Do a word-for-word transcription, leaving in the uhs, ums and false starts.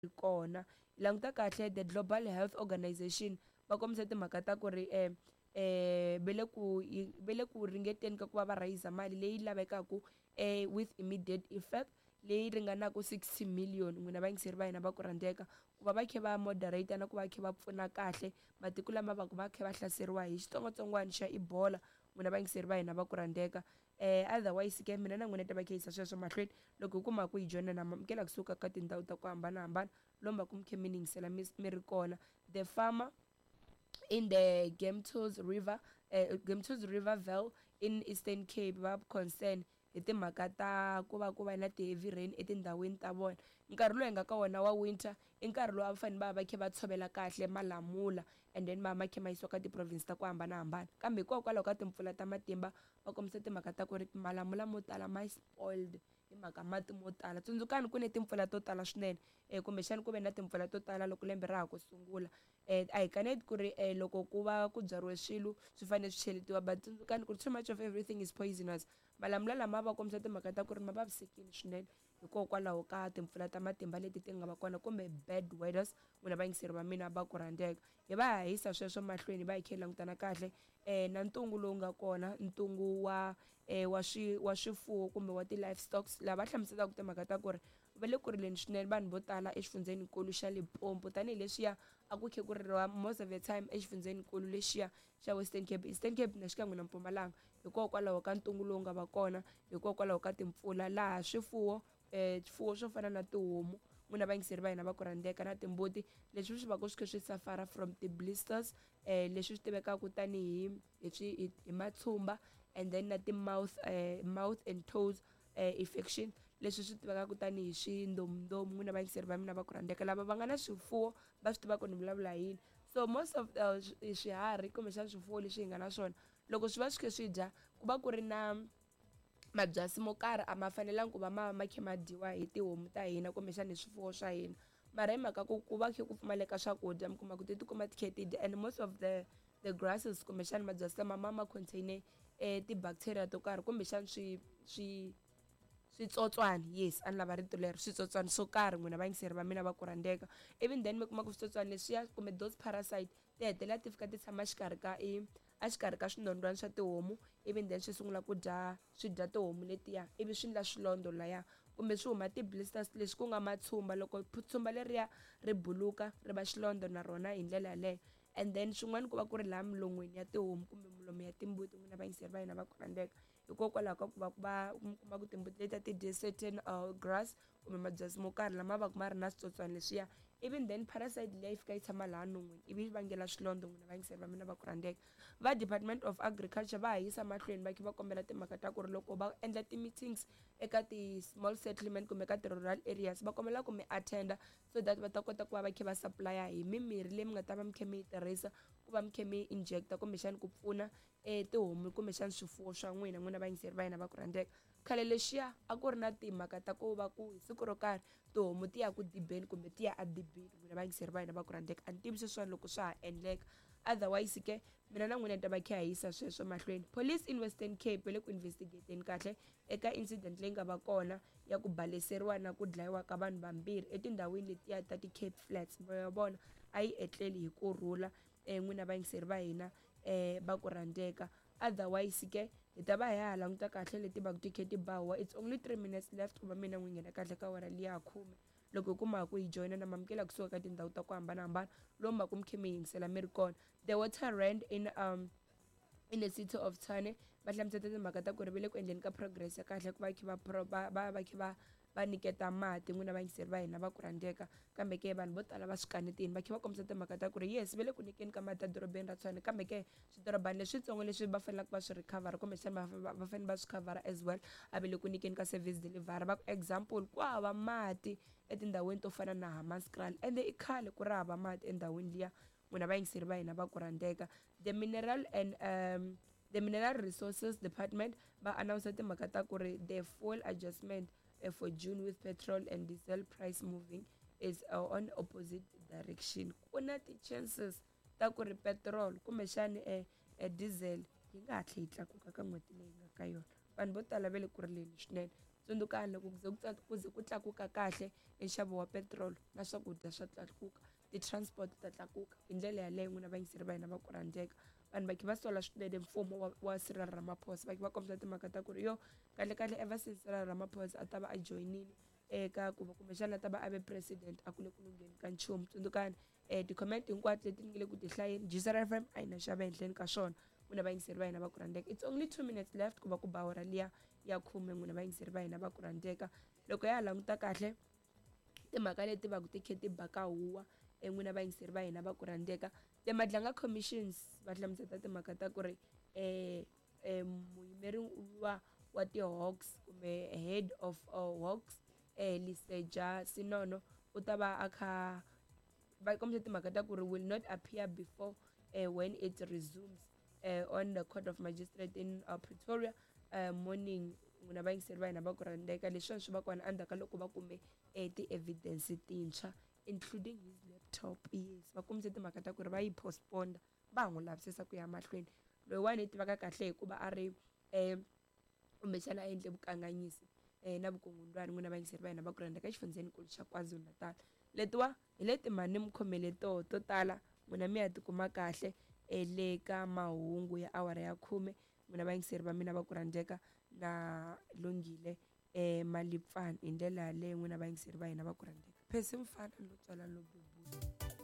kona languta kahle the Global Health Organization va kombisa timhaka ta ku ri eh eh bele ku bele ku ringeteni ka ku va va raise mali leyi lavekaku eh with immediate effect leyi ringanaku sixty million n'wina vayingiseri va hina va ku rhandzeka ku va va khe va moderate na ku va khe va pfuna kahle matiko lama va ku va khe va hlaseriwa hi xitsongwatsongwana xa Ebola n'wina vayingiseri va hina va ku rhandzeka eh otherwise ke mina na n'wina ta va khe yisa sweswo mahlweni loko hi kuma ku hi joina na mamukela kusuka ka tindhawu ta ku hambanahambana lomba ku mi khe mi ni yingisela mi ri kona the farmer in the Gemtoes River uh, Gemtoes River Valley in Eastern Cape va concern hi timhaka ta ku va ku va na ti-heavy rain etindhawini ta vona nkarhi lowu hi nga ka wona wa winter i nkarhi lowu a va fanele va va khe va tshovela kahle malamula and then va ma khe ma yisiwa ka ti-province ta ku hambanahambana kambe hikokwalaho ka timpfula ta matimba va kombisa timhaka ta ku ri malamula mo tala ma spoiled hi mhaka mati mo tala tsundzukani ku ne timpfula to tala swinene um kumbexani ku ve na timpfula to tala loko lembe ra ha ku sungula um a hi kaneti ku ri um loko ku va ku byariwe swilo swi fanele swi cheletiwa but tsundzukani ku ri too much of everything is poisonous malamula lama va kombisa timhaka ta ku ri ma vavisekile swinene hikokwalaho ka timpfula ta matimba leti ti nga va kona kumbe bad weathers n'wina vayingiseri va mina va ku rhandzeka hi va hahisa sweswo mahlweni va hi khe langutana kahle um na ntungu lowu nga kona ntungu wa um wa swi wa swifuwo kumbe wa ti-life stocks laha va hlamuselaka timhaka ta ku ri va le ku rileni swinene vanhu vo tala exifundzhenikulu xa Limpopo tanihileswiya a ku khe ku ririwa most of the time exifundzhenikulu lexiya xa Western Cape Eastern Cape na xikan'we na Mpumalanga hikokwalaho ka ntungu lowu nga va kona hikokwalaho ka timpfula laha swifuwo um swifuwo swo fana na tihomu n'wina vayingiseri va hina va ku rhandzeka na timbuti leswi swi va ku swi kha swi suffer from ti-blisters um leswi swi tivekaka tanihi hi swi hi matshumba and then na ti-mouth um mouth and toes um infection leswi swi tivekaka tanihi swindomundomu n'wina vayingiseri va mina va ku rhandzeka lava va nga na swifuwo va swi tivaka ni vulavula yini so most of the swiharhi kumbexana swifuwo leswi hi nga na swona loko swi va swi kha swi dya ku va ku ri na mabyasi mo karhi a ma fanelangi ku va ma va ma khe ma dyiwa hi tihomu ta hina kumbexana hi swifuwo swa hina mara hi mhaka ku ku va khe ku pfumaleka swakudya mi kuma ku ti tikuma ti khe ti dya and most of the the grasses kumbexana mabyasi lama ma ma contain um ti-bacteria to karhi kumbexana swi swi switsotswani yes a ni lava rito leri switsotswani swo karhi n'wina vayingiseri va mina va ku rhandzeka even then mi kuma ku switsotswani leswiya kumbe those parasite ti hetelela ti fika ti tshama xikarhi ka i a xikarhi ka swinondzwana swa tihomu even then swi sungula ku dya swi dya tihomu letiya ivi swi endla swilondo laya kumbe swi huma ti-blisters leswi ku nga matshumba loko tshumba leriya ri buluka ri va xilondo na rona hi ndlela yaleyo and then swin'wana ku va ku ri laha milon'weni ya tihomu kumbe milomu ya timbuti n'wina vayingiseri va hina va ku rhandzeka hikokwalaho ka ku va ku va mi kuma ku timbuti letiya ti dye certain uh, grass kumbe mabyasi mo karhi lama va ku ma ri na switsotswana leswiya even then parasite liya yi fika yi tshama laha non'wini ivi yi vangela swilondo n'wina vayingiseri va mina va ku rhandzeka va Department of Agriculture va ha yisa mahlweni va khe va kombela timhaka ta ku ri loko va endla ti-meetings eka ti-small settlement kumbe ka ti-rural areas va kombela ku mi attenda so that va ta kota ku va va khe va supplya hi mimirhi leyi mi nga ta va mi khe mi yi tirhisa ku va mi khe mi injecta kumbexana ku pfuna um tihomu kumbexana swifuwo swa n'wina n'wina vayingiseri va hina va ku rhandzeka khale lexiya a ku ri na timhaka ta ku va ku hi siku ro karhi tihomu ti ya ku dibeni kumbe ti ya adibeni n'wina vayingiseri va hina va ku rhandzeka a ni tivi sweswiwani loko swa ha endleka otherwise ke mina na n'wina ta va khe ha yisa sweswo mahlweni police in Western Cape va le ku investigateni kahle eka incident leyi nga va kona ya ku baleseriwa na ku dlayiwa ka vanhu vambirhi etindhawini letiya ta ti-Cape Flats ya vona a yi etleli hi kurhula um n'wina vayingiseri va hina um va ku rhandzeka otherwise ke hi ta va hi ya ha languta kahle leti va ku ti khe ti bahiwa it's only three minutes left ku va mina n'wi nghena kahle ka wena liya khume loko hi kuma ku hi joyina na mamukela kusuka ka tindhawu ta ku hambanahambana lomba ku mi khe mi yingisela mi ri kona the water rand in um in the city of Tshwane va hlamuseta timhaka ta ku ri va le ku endleni ka progress ya kahle ku va khe va va va va khe va va nyiketa mati n'wina vayingiseri va hina va ku rhandzeka kambe ke vanhu vo tala va swi kanetini va khe va kombisa timhaka ta ku ri yes va le ku nyikeni ka mati edorobeni ra Tshwane kambe ke swidorobana leswitsongo leswi va faneleke va swi recover kumbexana va va fanele va swi khavhara as well a va le ku nyikeni ka service delivery va ku example ku hava mati etindhawini to fana na Hammanskraal ende i khale ku ri hava mati endhawini liya n'wina vayingiseri va hina va ku rhandzeka the mineral and um the mineral resources department va announce timhaka ta ku ri the fuel adjustment uh, for June with petrol and diesel price moving is uh, on opposite direction ku na ti-chances ta ku ri petrol kumbexani uh, uh, diesel yi nga hatli yi tlakuka ka n'hweti leyi nga ka yona vanhu vo tala va le ku rileni swinene tsundzukani loko ku ze ku tsa- ku ze ku tlakuka kahle enxavo wa petrol na swakudya swa tlakuka ti-transport ta tlakuka hi ndlela yaleyo n'wina vayingiseri va hina va ku rhandzeka vanhu va khe va sola swinene mfumo wa, wa Cyril Ramaphosa va khe va kombisa timhaka ta ku ri yo kahle kahle ever since Cyril Ramaphosa a ta va a joyinile eka ku va kumbexana a ta va a ve president a ku le ku lungheni ka nchumu tsundzukani um ti-comment hinkwato leti ni nge le ku ti hlayeni Gisela F M a hi na xava ehenhleni ka swona n'wina vayingiseri va hina va ku rhandzeka it's only two minutes left ku va ku ba hora liya ya khume n'wina vayingiseri va hina va ku rhandzeka loko ya ha languta kahle timhaka leti va ku ti khe ti baka huwa en'wina vayingiseri va hina va ku rhandzeka timadlanga commissions va hlamuseta timhaka ta ku ri um um muyimeri wa wa ti-hawks kumbe head of uh, hawks um Liseja Sinono u ta va a kha va kombisa timhaka ta ku ri will not appear before uh, when it resumes uh, on the court of magistrate in uh, Pretoria uh, morning n'wina vayingiseri va hina va ku rhandzeka leswiwani swi va kona endzhaku ka loko va kume um ti-evidence tintshwa including his laptop yes va kombise timhaka ta ku ri va yi postponda va ha n'wi lavisisa ku ya mahlweni loyiwani hi tivaka kahle hikuva a ri um kumbexana a endle vukanganyisi um na vukungundzwani n'wina vayingiseri va hina va ku rhandzeka exifundzhenikulu xa KwaZulu Natal letiwa hi le timhani ni mi khomele to to tala n'wina mi ya tikuma kahle um le ka mahungu ya awara ya khume n'wina vayingiseri va mina va ku rhandzeka na Lungile um Malipfani hi ndlela yaleyo n'wina vayingiseri va hina va ku rhandzeka phesi mfana lo tswala lo biwa